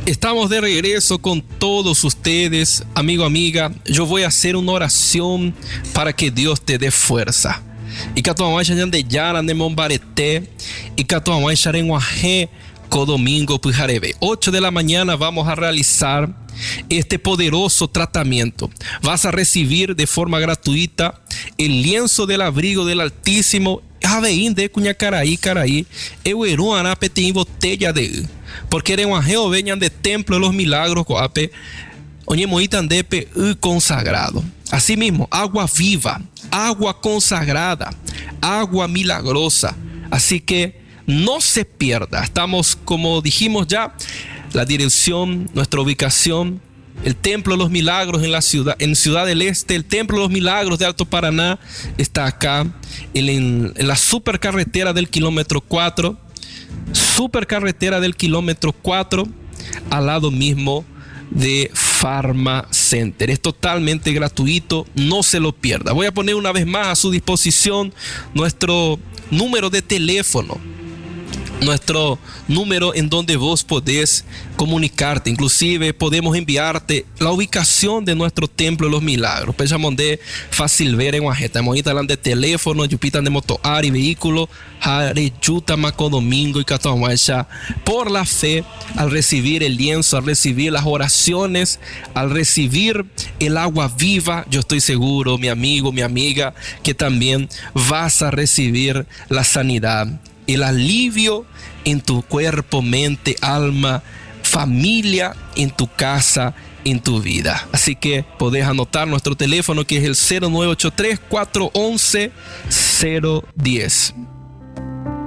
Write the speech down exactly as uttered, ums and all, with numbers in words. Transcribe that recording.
Estamos de regreso con todos ustedes, amigo, amiga. Yo voy a hacer una oración para que Dios te dé fuerza. Y que tu mamá ya de Yara, de Mombarete, y que tu mamá ya en Guajé, Codomingo, Pujarebe. ocho de la mañana vamos a realizar este poderoso tratamiento. Vas a recibir de forma gratuita el lienzo del abrigo del Altísimo. Javeín de Cuñacaraí, Caraí, Eueru Anapete en botella de. Porque en Guajeo venían de Templo de los Milagros, Coape, Oñemoitan de consagrado. Asimismo, agua viva, agua consagrada, agua milagrosa. Así que no se pierda. Estamos, como dijimos ya, la dirección, nuestra ubicación, el Templo de los Milagros en la ciudad, en Ciudad del Este, el Templo de los Milagros de Alto Paraná está acá, en, en la supercarretera del kilómetro cuatro, supercarretera del kilómetro cuatro, al lado mismo de Pharma Center. Es totalmente gratuito, no se lo pierda. Voy a poner una vez más a su disposición nuestro número de teléfono, nuestro número en donde vos podés comunicarte. Inclusive podemos enviarte la ubicación de nuestro Templo de los Milagros. Pensamos de fácil ver en Guajeta. Monita de teléfono, yupitan de motoar y vehículo, Jareyuta, Maco Domingo y Catahuacha. Por la fe, al recibir el lienzo, al recibir las oraciones, al recibir el agua viva, yo estoy seguro, mi amigo, mi amiga, que también vas a recibir la sanidad, el alivio en tu cuerpo, mente, alma, familia, en tu casa, en tu vida. Así que podés anotar nuestro teléfono, que es el cero nueve ocho tres, cuatro uno uno, cero uno cero.